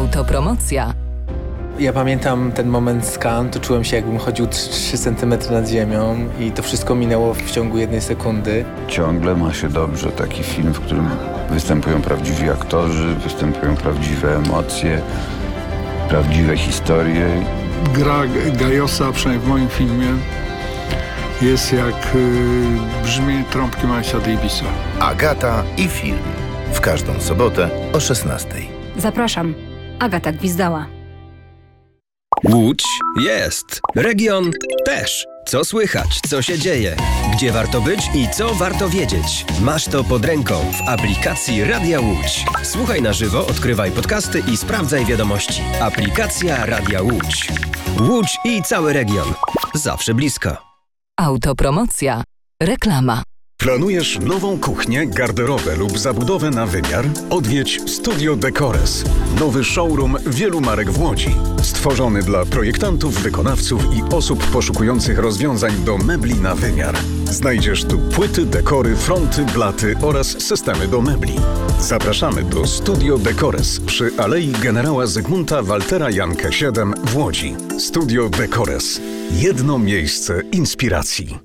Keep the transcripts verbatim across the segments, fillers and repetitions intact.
Autopromocja. Ja pamiętam ten moment z Cannes, to czułem się, jakbym chodził trzy centymetry nad ziemią i to wszystko minęło w ciągu jednej sekundy. Ciągle ma się dobrze. Taki film, w którym występują prawdziwi aktorzy, występują prawdziwe emocje, prawdziwe historie. Gra Gajosa, przynajmniej w moim filmie, jest jak y, brzmienie trąbki Milesa Davisa. Agata i film. W każdą sobotę o szesnastej. Zapraszam. Agata Gwizdała. Łódź jest. Region też. Co słychać, co się dzieje, gdzie warto być i co warto wiedzieć. Masz to pod ręką w aplikacji Radia Łódź. Słuchaj na żywo, odkrywaj podcasty i sprawdzaj wiadomości. Aplikacja Radia Łódź. Łódź i cały region. Zawsze blisko. Autopromocja. Reklama. Planujesz nową kuchnię, garderobę lub zabudowę na wymiar? Odwiedź Studio Decores. Nowy showroom wielu marek w Łodzi. Stworzony dla projektantów, wykonawców i osób poszukujących rozwiązań do mebli na wymiar. Znajdziesz tu płyty, dekory, fronty, blaty oraz systemy do mebli. Zapraszamy do Studio Decores przy Alei Generała Zygmunta Waltera Jankę siedem w Łodzi. Studio Decores. Jedno miejsce inspiracji.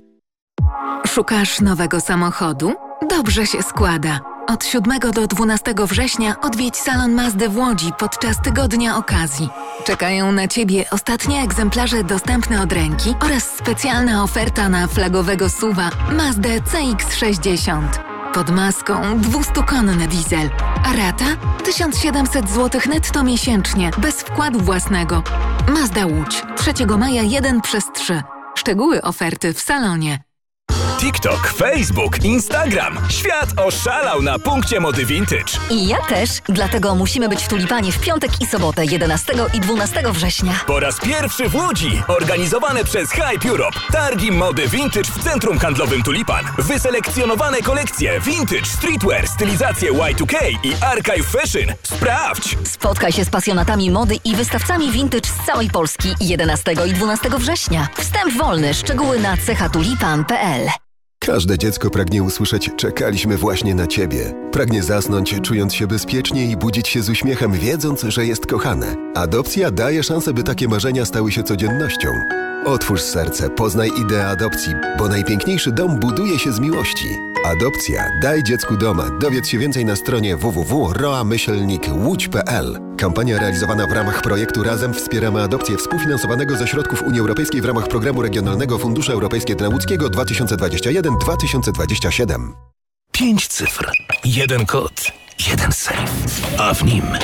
Szukasz nowego samochodu? Dobrze się składa. Od siódmego do dwunastego września odwiedź salon Mazdy w Łodzi podczas tygodnia okazji. Czekają na Ciebie ostatnie egzemplarze dostępne od ręki oraz specjalna oferta na flagowego suwa Mazdę C X sześćdziesiąt. Pod maską dwustukonny diesel, a rata tysiąc siedemset złotych netto miesięcznie, bez wkładu własnego. Mazda Łódź, trzeciego maja jeden przez trzy. Szczegóły oferty w salonie. TikTok, Facebook, Instagram. Świat oszalał na punkcie mody vintage. I ja też, dlatego musimy być w Tulipanie w piątek i sobotę jedenastego i dwunastego września. Po raz pierwszy w Łodzi, organizowane przez Hype Europe. Targi mody vintage w centrum handlowym Tulipan. Wyselekcjonowane kolekcje vintage, streetwear, stylizacje Y dwa K i archive fashion. Sprawdź! Spotkaj się z pasjonatami mody i wystawcami vintage z całej Polski jedenastego i dwunastego września. Wstęp wolny, szczegóły na cechatulipan kropka p l. Każde dziecko pragnie usłyszeć „czekaliśmy właśnie na ciebie”. Pragnie zasnąć, czując się bezpiecznie i budzić się z uśmiechem, wiedząc, że jest kochane. Adopcja daje szansę, by takie marzenia stały się codziennością. Otwórz serce, poznaj ideę adopcji, bo najpiękniejszy dom buduje się z miłości. Adopcja. Daj dziecku doma. Dowiedz się więcej na stronie w w w kropka roa myślnik łódź kropka p l. Kampania realizowana w ramach projektu Razem wspieramy adopcję współfinansowanego ze środków Unii Europejskiej w ramach Programu Regionalnego Fundusze Europejskie dla Łódzkiego dwa tysiące dwudziesty pierwszy do dwa tysiące dwudziestego siódmego. Pięć cyfr, jeden kod, jeden sejf, a w nim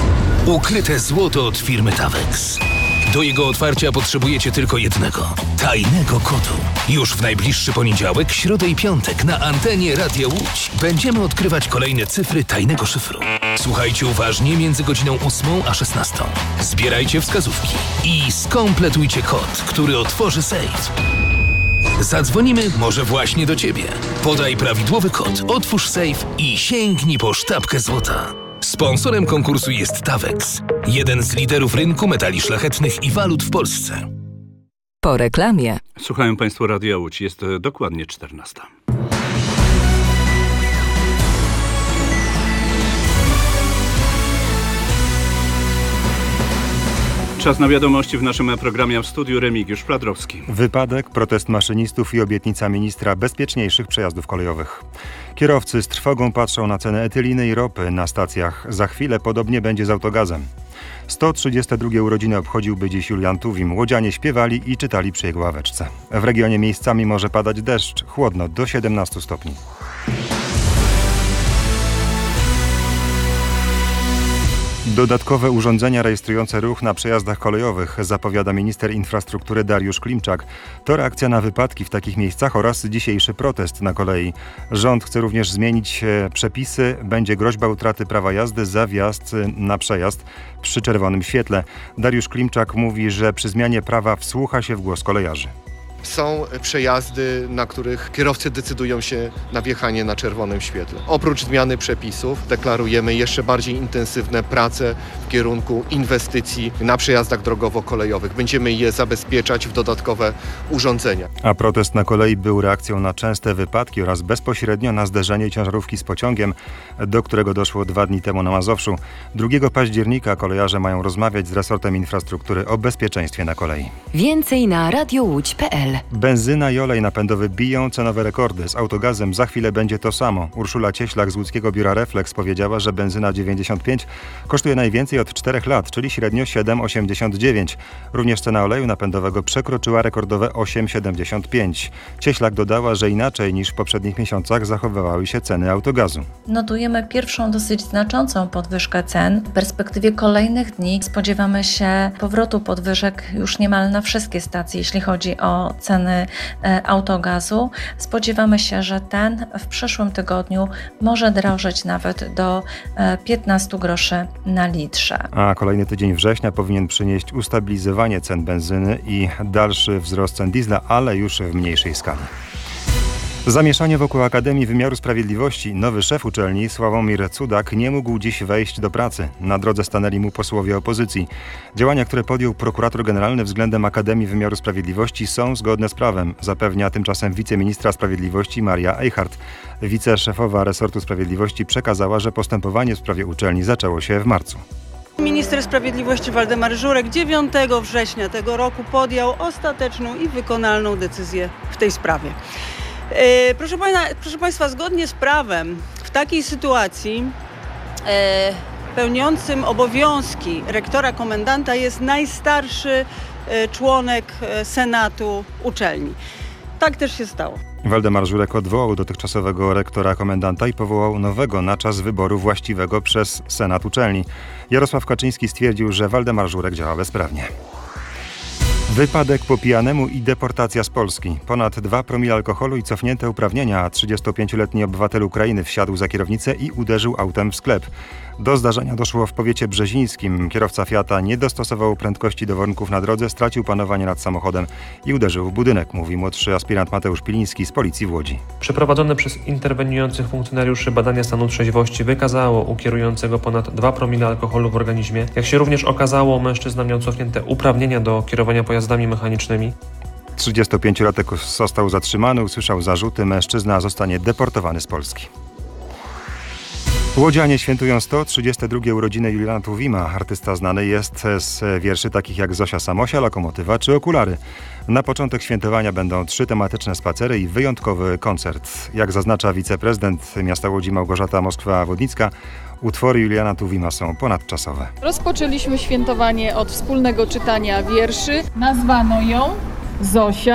ukryte złoto od firmy Tawex. Do jego otwarcia potrzebujecie tylko jednego, tajnego kodu. Już w najbliższy poniedziałek, środę i piątek na antenie Radia Łódź będziemy odkrywać kolejne cyfry tajnego szyfru. Słuchajcie uważnie między godziną ósmą a szesnastą. Zbierajcie wskazówki i skompletujcie kod, który otworzy sejf. Zadzwonimy może właśnie do Ciebie. Podaj prawidłowy kod, otwórz sejf i sięgnij po sztabkę złota. Sponsorem konkursu jest Tawex, jeden z liderów rynku metali szlachetnych i walut w Polsce. Po reklamie. Słuchają Państwo Radia Łódź. Jest dokładnie czternasta. Czas na wiadomości w naszym programie, w studiu Remigiusz Fladrowski. Wypadek, protest maszynistów i obietnica ministra bezpieczniejszych przejazdów kolejowych. Kierowcy z trwogą patrzą na cenę etyliny i ropy na stacjach. Za chwilę podobnie będzie z autogazem. sto trzydzieste drugie urodziny obchodziłby dziś Julian Tuwim. Łodzianie śpiewali i czytali przy jego ławeczce. W regionie miejscami może padać deszcz, chłodno do siedemnastu stopni. Dodatkowe urządzenia rejestrujące ruch na przejazdach kolejowych, zapowiada minister infrastruktury Dariusz Klimczak. To reakcja na wypadki w takich miejscach oraz dzisiejszy protest na kolei. Rząd chce również zmienić przepisy. Będzie groźba utraty prawa jazdy za wjazd na przejazd przy czerwonym świetle. Dariusz Klimczak mówi, że przy zmianie prawa wsłucha się w głos kolejarzy. są przejazdy, na których kierowcy decydują się na wjechanie na czerwonym świetle. Oprócz zmiany przepisów deklarujemy jeszcze bardziej intensywne prace w kierunku inwestycji na przejazdach drogowo-kolejowych. Będziemy je zabezpieczać w dodatkowe urządzenia. A protest na kolei był reakcją na częste wypadki oraz bezpośrednio na zderzenie ciężarówki z pociągiem, do którego doszło dwa dni temu na Mazowszu. drugiego października kolejarze mają rozmawiać z resortem infrastruktury o bezpieczeństwie na kolei. Więcej na radiołódź kropka p l. Benzyna i olej napędowy biją cenowe rekordy. Z autogazem za chwilę będzie to samo. Urszula Cieślak z łódzkiego biura Reflex powiedziała, że benzyna dziewięćdziesiąt pięć kosztuje najwięcej od czterech lat, czyli średnio siedem osiemdziesiąt dziewięć. Również cena oleju napędowego przekroczyła rekordowe osiem siedemdziesiąt pięć. Cieślak dodała, że inaczej niż w poprzednich miesiącach zachowywały się ceny autogazu. Notujemy pierwszą dosyć znaczącą podwyżkę cen. W perspektywie kolejnych dni spodziewamy się powrotu podwyżek już niemal na wszystkie stacje, jeśli chodzi o ceny autogazu. Spodziewamy się, że ten w przyszłym tygodniu może drożeć nawet do piętnaście groszy na litrze. A kolejny tydzień września powinien przynieść ustabilizowanie cen benzyny i dalszy wzrost cen diesla, ale już w mniejszej skali. Zamieszanie wokół Akademii Wymiaru Sprawiedliwości. Nowy szef uczelni, Sławomir Cudak, nie mógł dziś wejść do pracy. Na drodze stanęli mu posłowie opozycji. Działania, które podjął prokurator generalny względem Akademii Wymiaru Sprawiedliwości, są zgodne z prawem, zapewnia tymczasem wiceministra sprawiedliwości Maria Eichhardt. Wiceszefowa resortu sprawiedliwości przekazała, że postępowanie w sprawie uczelni zaczęło się w marcu. Minister Sprawiedliwości Waldemar Żurek dziewiątego września tego roku podjął ostateczną i wykonalną decyzję w tej sprawie. E, proszę, pana, proszę Państwa, zgodnie z prawem w takiej sytuacji e, pełniącym obowiązki rektora komendanta jest najstarszy e, członek e, Senatu uczelni. Tak też się stało. Waldemar Żurek odwołał dotychczasowego rektora komendanta i powołał nowego na czas wyboru właściwego przez Senat uczelni. Jarosław Kaczyński stwierdził, że Waldemar Żurek działa bezprawnie. Wypadek po pijanemu i deportacja z Polski. Ponad dwa promile alkoholu i cofnięte uprawnienia, a trzydziestopięcioletni obywatel Ukrainy wsiadł za kierownicę i uderzył autem w sklep. Do zdarzenia doszło w powiecie brzezińskim. Kierowca Fiata nie dostosował prędkości do warunków na drodze, stracił panowanie nad samochodem i uderzył w budynek, mówi młodszy aspirant Mateusz Piliński z Policji w Łodzi. Przeprowadzone przez interweniujących funkcjonariuszy badania stanu trzeźwości wykazało u kierującego ponad dwa promile alkoholu w organizmie. Jak się również okazało, mężczyzna miał cofnięte uprawnienia do kierowania pojazdami mechanicznymi. trzydziestopięciolatek został zatrzymany, usłyszał zarzuty. Mężczyzna zostanie deportowany z Polski. Łodzianie świętują sto trzydzieste drugie urodziny Juliana Tuwima. Artysta znany jest z wierszy takich jak Zosia Samosia, Lokomotywa czy Okulary. Na początek świętowania będą trzy tematyczne spacery i wyjątkowy koncert. Jak zaznacza wiceprezydent miasta Łodzi Małgorzata Moskwa-Wodnicka, utwory Juliana Tuwima są ponadczasowe. Rozpoczęliśmy świętowanie od wspólnego czytania wierszy. Nazwano ją Zosia.